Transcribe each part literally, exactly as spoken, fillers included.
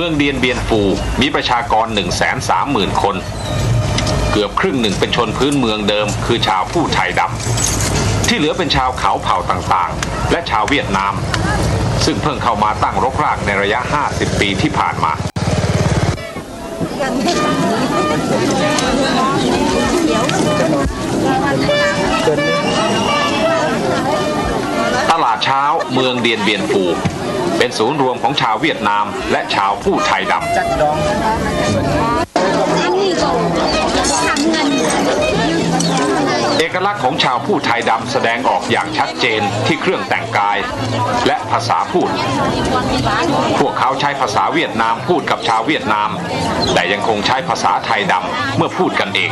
องเดียนเบียนฟูมีประชากร หนึ่งแสนสามหมื่น คนเกือบครึ่งหนึ่งเป็นชนพื้นเมืองเดิมคือชาวผู้ไทยดำที่เหลือเป็นชาวเขาเผ่าต่างๆและชาวเวียดนามซึ่งเพิ่งเข้ามาตั้งรกรากในระยะห้าสิบปีที่ผ่านมาตลาดเช้าเมืองเดียนเบียนฟูเป็นศูนย์รวมของชาวเวียดนามและชาวผู้ไทยดำเอกลักษณ์ของชาวผู้ไทยดำแสดงออกอย่างชัดเจนที่เครื่องแต่งกายและภาษาพูดพวกเขาใช้ภาษาเวียดนามพูดกับชาวเวียดนามแต่ยังคงใช้ภาษาไทยดำเมื่อพูดกันเอง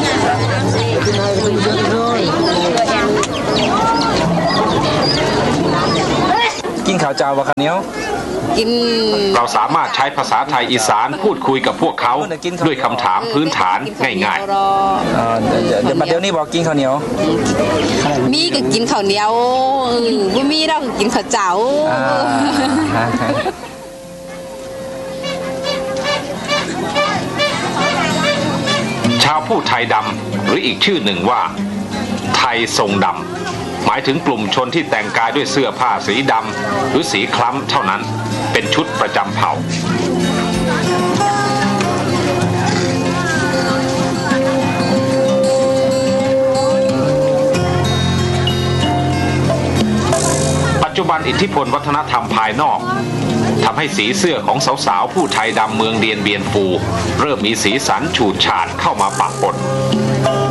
กินข้าวเจ้าบะข้าวเหนียวกินเราสามารถใช้ภาษาไทยอีสานพูดคุยกับพวกเขาด้วยคำถามพื้นฐานง่ายๆเดี๋ยวมาเดี๋ยวนี้บอกกินข้าวเหนียวมีก็กินข้าวเหนียวบ่มีเราก็กินข้าวเจ้าชาวผู้ไทยดำหรืออีกชื่อหนึ่งว่าไทยทรงดำหมายถึงกลุ่มชนที่แต่งกายด้วยเสื้อผ้าสีดำหรือสีคล้ำเท่านั้นเป็นชุดประจำเผ่าปัจจุบันอิทธิพลวัฒนธรรมภายนอกทำให้สีเสื้อของสาวๆผู้ไทยดำเมืองเดียนเบียนฟูเริ่มมีสีสันฉูดฉาดเข้ามาปะปน